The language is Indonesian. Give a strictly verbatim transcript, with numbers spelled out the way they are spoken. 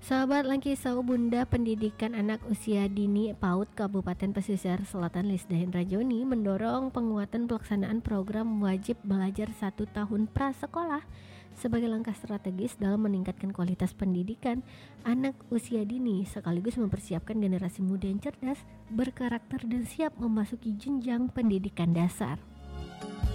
Sahabat Langkisau, Bunda Pendidikan Anak Usia Dini PAUD Kabupaten Pesisir Selatan Lisda Hendra Joni mendorong penguatan pelaksanaan program wajib belajar satu tahun prasekolah sebagai langkah strategis dalam meningkatkan kualitas pendidikan anak usia dini sekaligus mempersiapkan generasi muda yang cerdas, berkarakter dan siap memasuki jenjang pendidikan dasar.